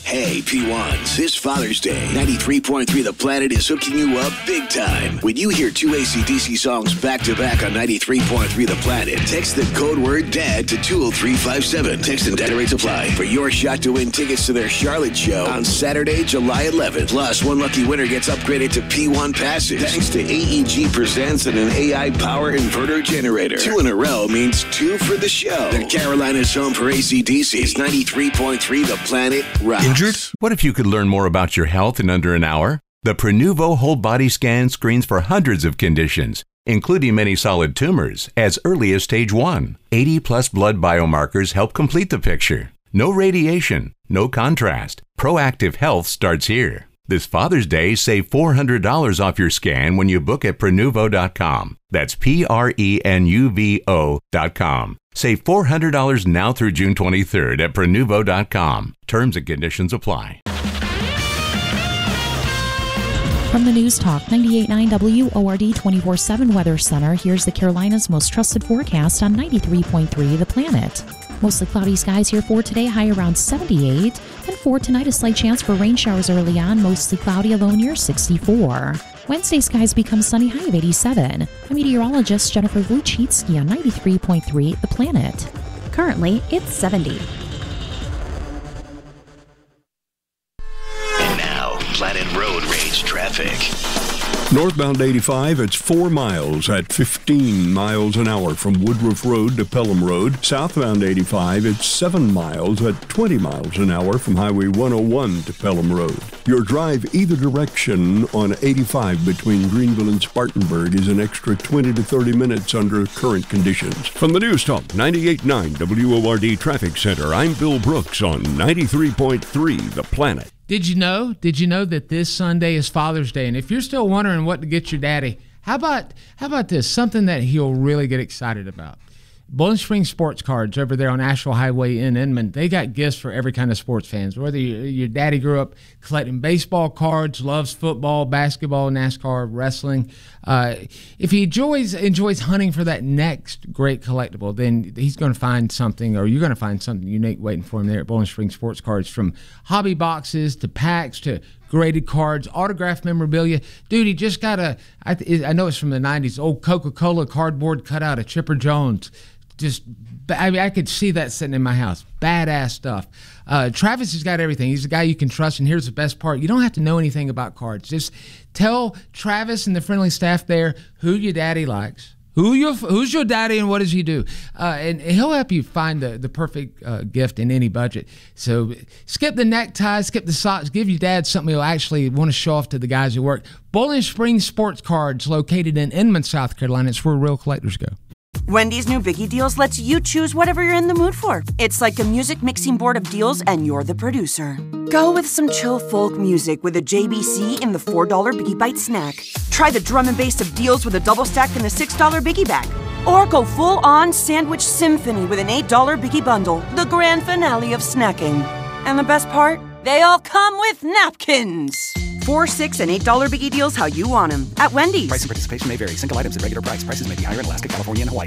Hey, P1s, this Father's Day, 93.3 The Planet is hooking you up big time. When you hear two AC/DC songs back-to-back on 93.3 The Planet, text the code word DAD to 20357. Text and data rates apply for your shot to win tickets to their Charlotte show on Saturday, July 11th. Plus, one lucky winner gets upgraded to P1 passes thanks to AEG Presents and an AI power inverter generator. 2 in a row means 2 for the show. The Carolinas home for AC/DC's 93.3 The Planet rocks. Injured? What if you could learn more about your health in under an hour? The Prenuvo whole body scan screens for hundreds of conditions, including many solid tumors, as early as stage 1. 80-plus blood biomarkers help complete the picture. No radiation, no contrast. Proactive health starts here. This Father's Day, save $400 off your scan when you book at Prenuvo.com. That's Prenuvo.com. Save $400 now through June 23rd at Prenuvo.com. Terms and conditions apply. From the News Talk 98.9 WORD 24/7 Weather Center, here's the Carolinas' most trusted forecast on 93.3 The Planet. Mostly cloudy skies here for today, high around 78. And for tonight, a slight chance for rain showers early on, mostly cloudy, a low near 64. Wednesday, skies become sunny, high of 87. I'm meteorologist Jennifer Wojcicki on 93.3 The Planet. Currently, it's 70. And now, Planet Road Rage traffic. Northbound 85, it's 4 miles at 15 miles an hour from Woodruff Road to Pelham Road. Southbound 85, it's 7 miles at 20 miles an hour from Highway 101 to Pelham Road. Your drive either direction on 85 between Greenville and Spartanburg is an extra 20 to 30 minutes under current conditions. From the News Talk 98.9 WORD Traffic Center, I'm Bill Brooks on 93.3 The Planet. Did you know that this Sunday is Father's Day? And if you're still wondering what to get your daddy, how about this? Something that he'll really get excited about. Bowling Springs Sports Cards over there on Asheville Highway in Inman, they got gifts for every kind of sports fans. Whether your daddy grew up collecting baseball cards, loves football, basketball, NASCAR, wrestling. If he enjoys hunting for that next great collectible, then he's going to find something, or you're going to find something unique waiting for him there at Bowling Springs Sports Cards. From hobby boxes to packs to graded cards, autographed memorabilia. Dude, he just got I know it's from the 90s, old Coca-Cola cardboard cutout of Chipper Jones. I could see that sitting in my house. Badass stuff. Travis has got everything. He's a guy you can trust, and here's the best part. You don't have to know anything about cards. Just tell Travis and the friendly staff there who your daddy likes. Who's your daddy and what does he do? And he'll help you find the perfect gift in any budget. So skip the neckties, skip the socks. Give your dad something he'll actually want to show off to the guys who work. Bowling Springs Sports Cards, located in Inman, South Carolina. It's where real collectors go. Wendy's new Biggie Deals lets you choose whatever you're in the mood for. It's like a music mixing board of deals, and you're the producer. Go with some chill folk music with a JBC in the $4 Biggie Bite snack. Try the drum and bass of deals with a double stack in the $6 Biggie Bag. Or go full-on sandwich symphony with an $8 Biggie Bundle, the grand finale of snacking. And the best part? They all come with napkins. $4, $6, and $8 Biggie Deals how you want them at Wendy's. Price and participation may vary. Single items at regular price. Prices may be higher in Alaska, California, and Hawaii.